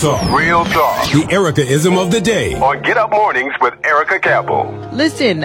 talk. Real talk. The Erica-ism of the day. On Get Up Mornings with Erica Campbell. Listen,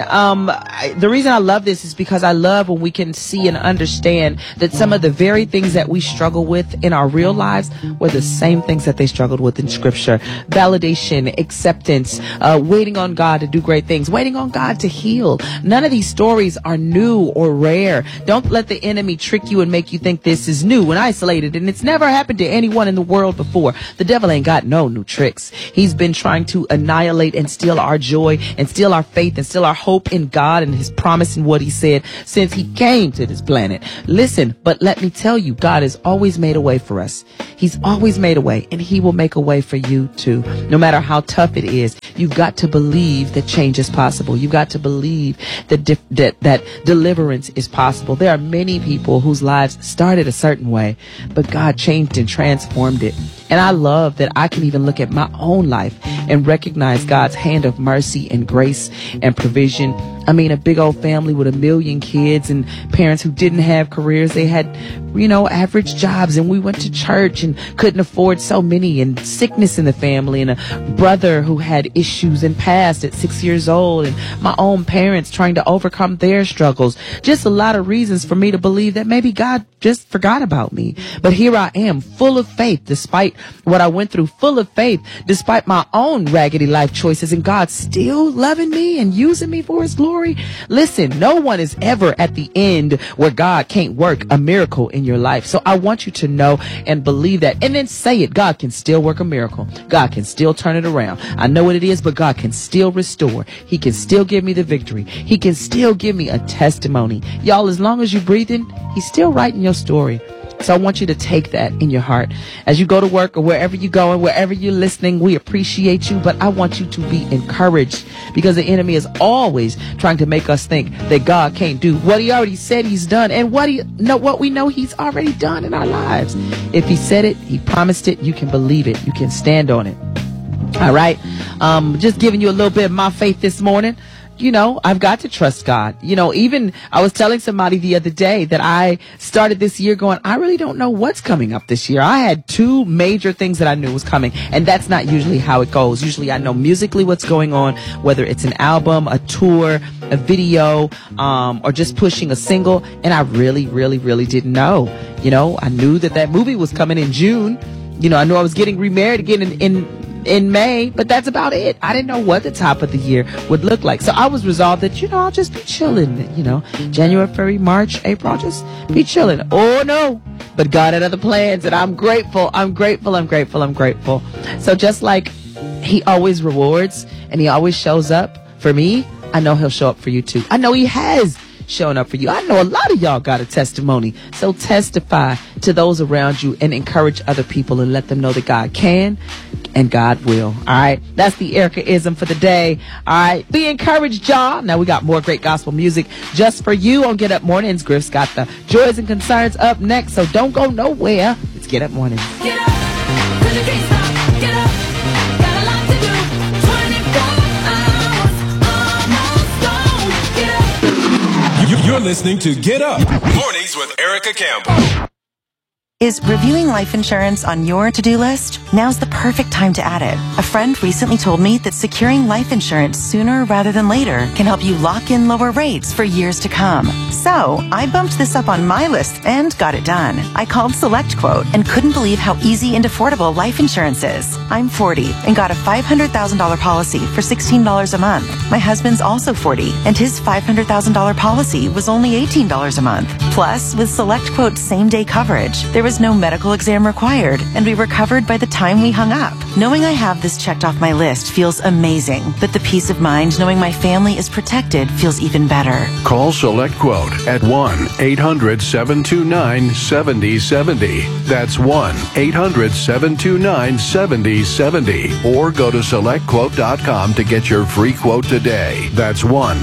the reason I love this is because I love when we can see and understand that some of the very things that we struggle with in our real lives were the same things that they struggled with in Scripture. Validation, acceptance, waiting on God to do great things, waiting on God to heal. None of these stories are new or rare. Don't let the enemy trick you and make you think this is new and isolated, and it's never happened to anyone in the world before. The devil ain't got no new tricks. He's been trying to annihilate and steal our joy and steal our faith and steal our hope in God and his promise and what he said since he came to this planet. Listen, but let me tell you, God has always made a way for us. He's always made a way, and he will make a way for you too. No matter how tough it is, you've got to believe that change is possible. You've got to believe that that deliverance is possible. There are many people whose lives started a certain way, but God changed and transformed it. And I love that I can even look at my own life and recognize God's hand of mercy and grace and provision. I mean, a big old family with 1 million kids and parents who didn't have careers. They had, average jobs, and we went to church and couldn't afford so many, and sickness in the family, and a brother who had issues and passed at 6 years old, and my own parents trying to overcome their struggles. Just a lot of reasons for me to believe that maybe God just forgot about me. But here I am, full of faith, despite what I went through, full of faith, despite my own raggedy life choices, and God still loving me and using me for his glory. Listen, no one is ever at the end where God can't work a miracle in your life. So I want you to know and believe that, and then say it. God can still work a miracle. God can still turn it around. I know what it is, but God can still restore. He can still give me the victory. He can still give me a testimony. Y'all, as long as you're breathing, he's still writing your story. So I want you to take that in your heart as you go to work or wherever you go and wherever you're listening. We appreciate you, but I want you to be encouraged, because the enemy is always trying to make us think that God can't do what he already said he's done, and what we know he's already done in our lives. If he said it, he promised it, you can believe it. You can stand on it. All right. Just giving you a little bit of my faith this morning. I've got to trust God. Even I was telling somebody the other day that I started this year going, I really don't know what's coming up this year. I had 2 major things that I knew was coming, and that's not usually how it goes. Usually I know musically what's going on, whether it's an album, a tour, a video, or just pushing a single. And I really, really, really didn't know. I knew that movie was coming in June. I knew I was getting remarried again in May, but that's about it. I didn't know what the top of the year would look like. So I was resolved that, I'll just be chilling, January, February, March, April, I'll just be chilling. Oh no, but God had other plans, and I'm grateful. I'm grateful. So just like he always rewards and he always shows up for me, I know he'll show up for you too. I know he has showing up for you. I know a lot of y'all got a testimony. So testify to those around you and encourage other people and let them know that God can and God will. All right. That's the Erica-ism for the day. All right. Be encouraged, y'all. Now we got more great gospel music just for you on Get Up Mornings. Griff's got the joys and concerns up next. So don't go nowhere. It's Get Up Mornings. Get up, 'cause you can't stop. Get up, got a lot to do. 24 hours, almost gone. Get up. You're listening to Get Up Mornings with Erica Campbell. Is reviewing life insurance on your to-do list? Now's the perfect time to add it. A friend recently told me that securing life insurance sooner rather than later can help you lock in lower rates for years to come. So I bumped this up on my list and got it done. I called SelectQuote and couldn't believe how easy and affordable life insurance is. I'm 40 and got a $500,000 policy for $16 a month. My husband's also 40 and his $500,000 policy was only $18 a month. Plus, with SelectQuote's same-day coverage, there was no medical exam required, and we were covered by the time we hung up. Knowing I have this checked off my list feels amazing, but the peace of mind knowing my family is protected feels even better. Call SelectQuote at 1-800-729-7070. That's 1-800-729-7070. Or go to SelectQuote.com to get your free quote today. That's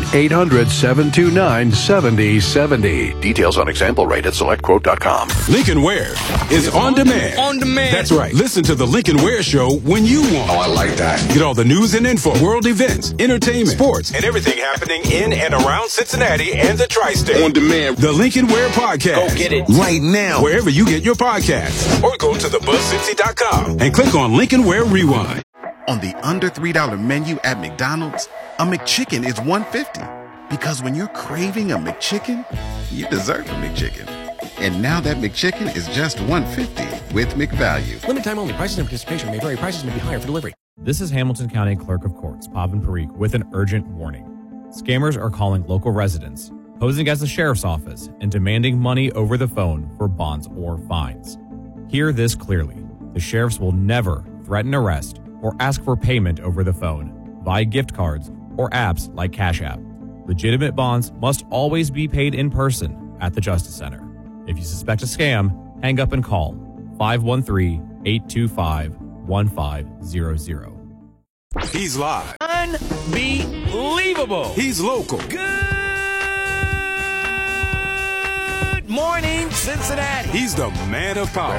1-800-729-7070. Details on example rate at SelectQuote.com. Lincoln Ware is on demand. On demand. That's right. Listen to the Lincoln Ware Show info when you want. Oh, I like that. Get all the news and info, world events, entertainment, sports, and everything happening in and around Cincinnati and the Tri-State. On demand. The Lincoln Ware Podcast. Go get it right now. Wherever you get your podcasts. Or go to thebuzzcincy.com and click on Lincoln Ware Rewind. On the under $3 menu at McDonald's, a McChicken is $1.50. Because when you're craving a McChicken, you deserve a McChicken. And now that McChicken is just $1.50 with McValue. Limited time only. Prices and participation may vary. Prices may be higher for delivery. This is Hamilton County Clerk of Courts, Pavan Parikh, with an urgent warning. Scammers are calling local residents, posing as the sheriff's office, and demanding money over the phone for bonds or fines. Hear this clearly. The sheriffs will never threaten arrest or ask for payment over the phone, via gift cards, or apps like Cash App. Legitimate bonds must always be paid in person at the Justice Center. If you suspect a scam, hang up and call 513-825-1500. He's live. Unbelievable. He's local. Good morning, Cincinnati. He's the man of power.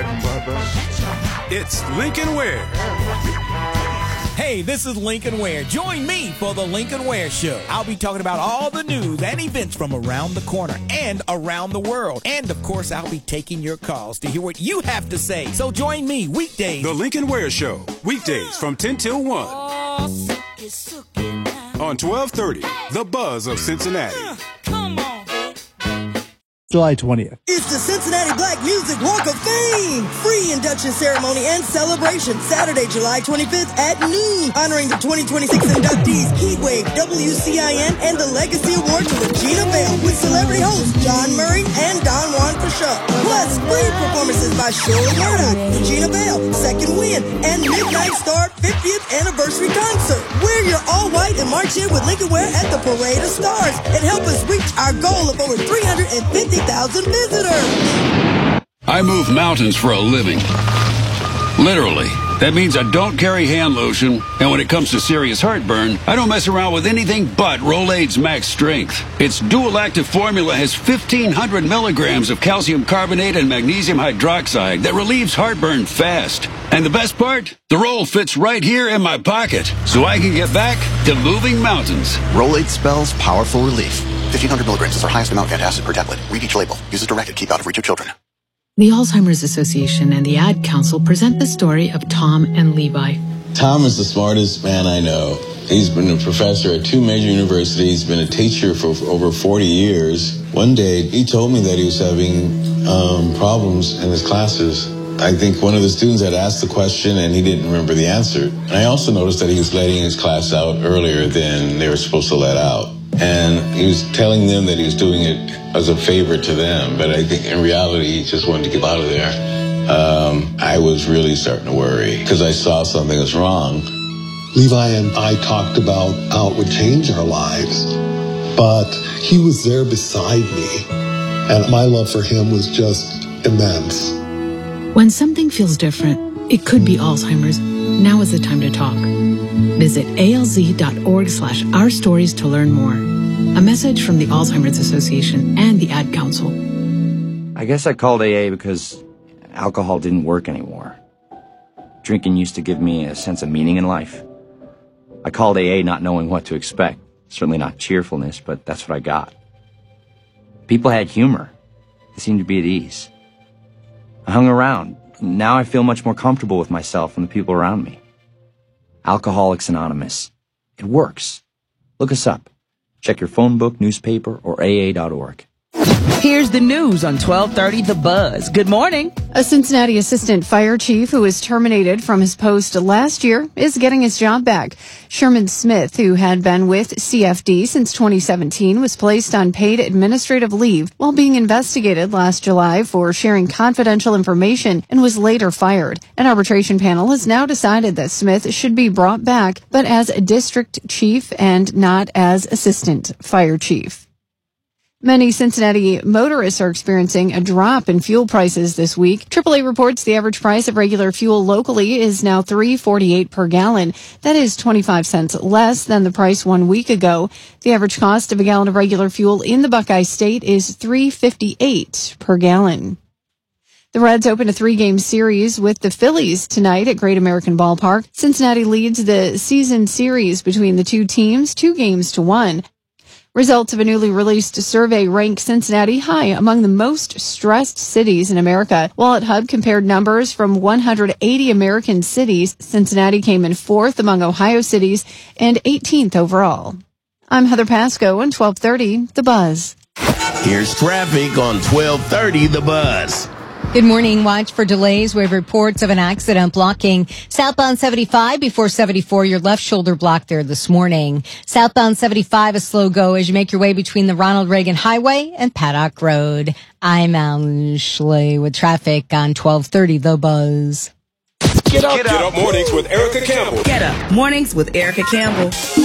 It's Lincoln Ware. Hey, this is Lincoln Ware. Join me for the Lincoln Ware Show. I'll be talking about all the news and events from around the corner and around the world. And, of course, I'll be taking your calls to hear what you have to say. So join me weekdays. The Lincoln Ware Show. Weekdays from 10 till 1. On 1230, The Buzz of Cincinnati. Come on. July 20th. It's the Cincinnati Black Music Walk of Fame. Free induction ceremony and celebration Saturday, July 25th at noon. Honoring the 2026 inductees Heatwave, WCIN, and the Legacy Award to Regina Bell with celebrity hosts John Murray and Don Juan Pashuk. Plus, free performances by Shirley Murdoch, Regina Bell, Second Wind, and Midnight Star 50th Anniversary Concert. Wear your all-white and march in with Lincoln Ware at the Parade of Stars and help us reach our goal of over 350,000 visitors. I move mountains for a living. Literally. That means I don't carry hand lotion, and when it comes to serious heartburn, I don't mess around with anything but Rolaids Max Strength. Its dual-active formula has 1,500 milligrams of calcium carbonate and magnesium hydroxide that relieves heartburn fast. And the best part? The roll fits right here in my pocket, so I can get back to moving mountains. Rolaids spells powerful relief. 1,500 milligrams is our highest amount of antacid per tablet. Read each label. Use as directed. Keep out of reach of children. The Alzheimer's Association and the Ad Council present the story of Tom and Levi. Tom is the smartest man I know. He's been a professor at 2 major universities, been a teacher for over 40 years. One day, he told me that he was having problems in his classes. I think one of the students had asked the question and he didn't remember the answer. And I also noticed that he was letting his class out earlier than they were supposed to let out. And he was telling them that he was doing it as a favor to them, but I think in reality he just wanted to get out of there. I was really starting to worry because I saw something was wrong. Levi and I talked about how it would change our lives, but he was there beside me, and my love for him was just immense. When something feels different, it could be Alzheimer's. Now is the time to talk. Visit alz.org/ourstories to learn more. A message from the Alzheimer's Association and the Ad Council. I guess I called AA because alcohol didn't work anymore. Drinking used to give me a sense of meaning in life. I called AA not knowing what to expect. Certainly not cheerfulness, but that's what I got. People had humor. They seemed to be at ease. I hung around. Now I feel much more comfortable with myself and the people around me. Alcoholics Anonymous. It works. Look us up. Check your phone book, newspaper, or AA.org. Here's the news on 1230 The Buzz. Good morning. A Cincinnati assistant fire chief who was terminated from his post last year is getting his job back. Sherman Smith, who had been with CFD since 2017, was placed on paid administrative leave while being investigated last July for sharing confidential information and was later fired. An arbitration panel has now decided that Smith should be brought back, but as a district chief and not as assistant fire chief. Many Cincinnati motorists are experiencing a drop in fuel prices this week. AAA reports the average price of regular fuel locally is now $3.48 per gallon. That is 25 cents less than the price 1 week ago. The average cost of a gallon of regular fuel in the Buckeye State is $3.58 per gallon. The Reds open a 3-game series with the Phillies tonight at Great American Ballpark. Cincinnati leads the season series between the two teams 2-1. Results of a newly released survey rank Cincinnati high among the most stressed cities in America. Wallet Hub compared numbers from 180 American cities. Cincinnati came in 4th among Ohio cities and 18th overall. I'm Heather Pasco on 1230 The Buzz. Here's traffic on 1230 The Buzz. Good morning. Watch for delays. We have reports of an accident blocking southbound 75 before 74. Your left shoulder blocked there this morning. Southbound 75, a slow go as you make your way between the Ronald Reagan Highway and Paddock Road. I'm Alan Schley with traffic on 1230 The Buzz. Get up mornings with Erica Campbell. Get up mornings with Erica Campbell.